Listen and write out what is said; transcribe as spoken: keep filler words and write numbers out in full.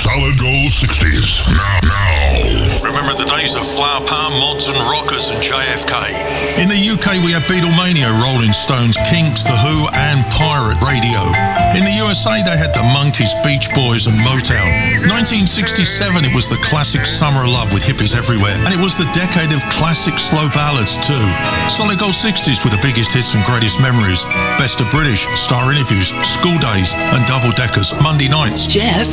Solid Gold sixties. Now, now. Remember the days of Flower Power, Mods and Rockers and J F K? In the U K, we had Beatlemania, Rolling Stones, Kinks, The Who, and Pirate Radio. In the U S A, they had the Monkees, Beach Boys, and Motown. nineteen sixty-seven, it was the classic Summer of Love with hippies everywhere, and it was the decade of classic slow ballads too. Solid Gold sixties with the biggest hits and greatest memories. Best of British, Star Interviews, School Days, and Double Deckers, Monday nights. Jeff